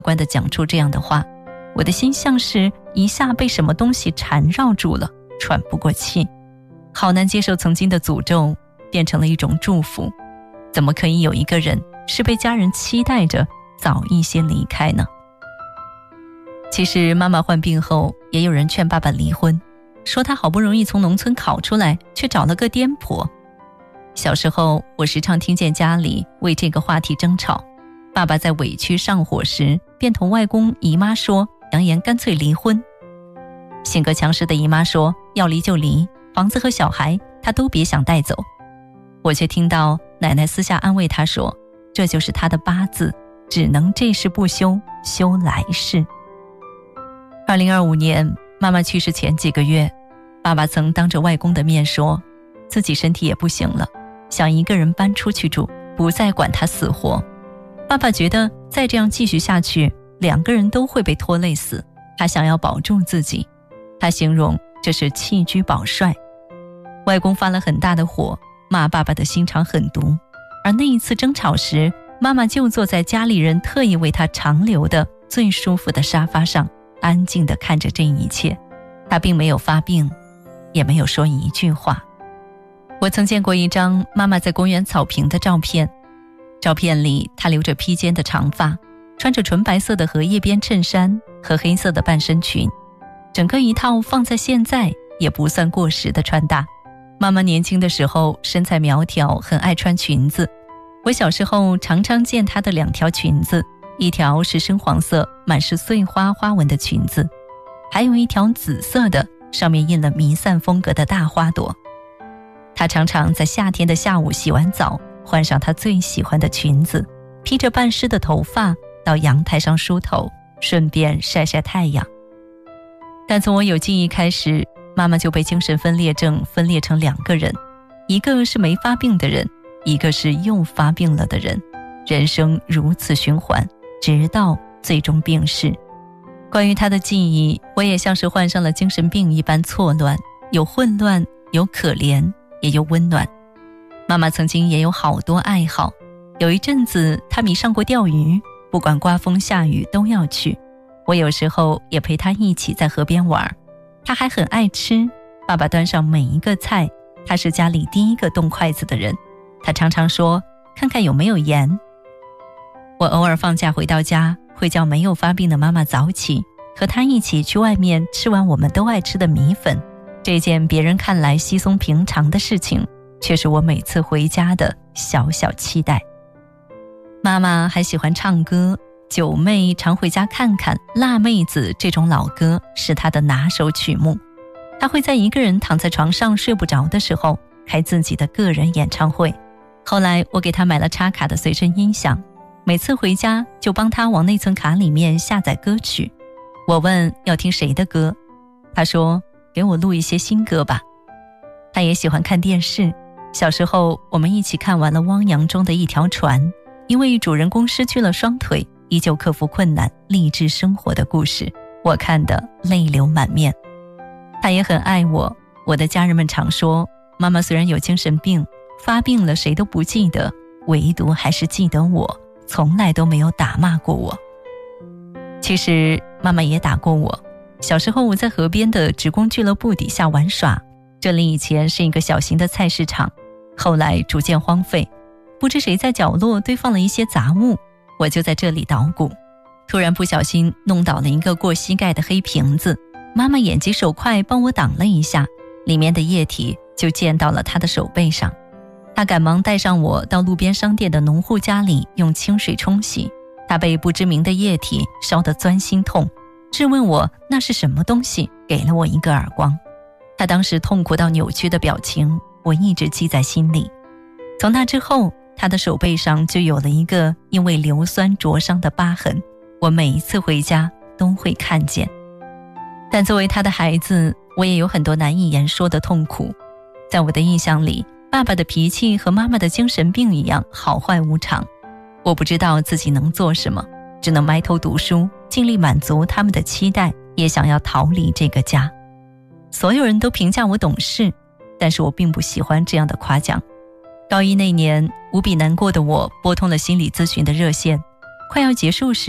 观地讲出这样的话，我的心像是一下被什么东西缠绕住了，喘不过气，好难接受曾经的诅咒变成了一种祝福。怎么可以有一个人是被家人期待着早一些离开呢？其实妈妈患病后，也有人劝爸爸离婚，说他好不容易从农村考出来，却找了个颠婆。小时候我时常听见家里为这个话题争吵，爸爸在委屈上火时便同外公姨妈说，扬言干脆离婚。性格强势的姨妈说要离就离，房子和小孩他都别想带走。我却听到奶奶私下安慰他说，这就是他的八字，只能这世不休，休来世。2025年妈妈去世前几个月，爸爸曾当着外公的面说自己身体也不行了，想一个人搬出去住，不再管他死活。爸爸觉得再这样继续下去，两个人都会被拖累死，他想要保住自己。他形容这是弃车保帅。外公发了很大的火，骂爸爸的心肠狠毒。而那一次争吵时，妈妈就坐在家里人特意为他长留的最舒服的沙发上，安静地看着这一切。她并没有发病，也没有说一句话。我曾见过一张妈妈在公园草坪的照片，照片里她留着披肩的长发，穿着纯白色的荷叶边衬衫和黑色的半身裙，整个一套放在现在也不算过时的穿搭。妈妈年轻的时候身材苗条，很爱穿裙子。我小时候常常见她的两条裙子，一条是深黄色满是碎花花纹的裙子，还有一条紫色的，上面印了弥散风格的大花朵。她常常在夏天的下午洗完澡，换上她最喜欢的裙子，披着半湿的头发到阳台上梳头，顺便晒晒太阳。但从我有记忆开始，妈妈就被精神分裂症分裂成两个人，一个是没发病的人，一个是又发病了的人。人生如此循环，直到最终病逝。关于她的记忆，我也像是患上了精神病一般错乱，有混乱，有可怜，也有温暖。妈妈曾经也有好多爱好，有一阵子她迷上过钓鱼，不管刮风下雨都要去。我有时候也陪她一起在河边玩。她还很爱吃，爸爸端上每一个菜，她是家里第一个动筷子的人。她常常说看看有没有盐。我偶尔放假回到家，会叫没有发病的妈妈早起，和她一起去外面吃完我们都爱吃的米粉。这件别人看来稀松平常的事情，却是我每次回家的小小期待。妈妈还喜欢唱歌，九妹常回家看看，辣妹子这种老歌是她的拿手曲目。她会在一个人躺在床上睡不着的时候开自己的个人演唱会。后来我给她买了插卡的随身音响，每次回家就帮她往内存卡里面下载歌曲。我问要听谁的歌，她说给我录一些新歌吧。她也喜欢看电视，小时候我们一起看完了汪洋中的一条船，因为主人公失去了双腿，依旧克服困难，励志生活的故事，我看得泪流满面。她也很爱我，我的家人们常说，妈妈虽然有精神病，发病了谁都不记得，唯独还是记得我，从来都没有打骂过我。其实妈妈也打过我。小时候我在河边的职工俱乐部底下玩耍，这里以前是一个小型的菜市场，后来逐渐荒废，不知谁在角落堆放了一些杂物，我就在这里捣鼓，突然不小心弄倒了一个过膝盖的黑瓶子，妈妈眼疾手快帮我挡了一下，里面的液体就溅到了她的手背上。她赶忙带上我到路边商店的农户家里用清水冲洗，她被不知名的液体烧得钻心痛，质问我那是什么东西，给了我一个耳光。她当时痛苦到扭曲的表情，我一直记在心里。从那之后，她的手背上就有了一个因为硫酸灼伤的疤痕，我每一次回家都会看见。但作为她的孩子，我也有很多难以言说的痛苦。在我的印象里，爸爸的脾气和妈妈的精神病一样好坏无常。我不知道自己能做什么，只能埋头读书，尽力满足他们的期待，也想要逃离这个家。所有人都评价我懂事，但是我并不喜欢这样的夸奖。高一那年，无比难过的我拨通了心理咨询的热线，快要结束时，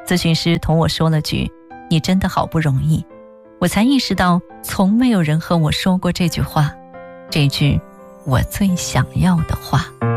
咨询师同我说了句：“你真的好不容易。”我才意识到，从没有人和我说过这句话，这句我最想要的话。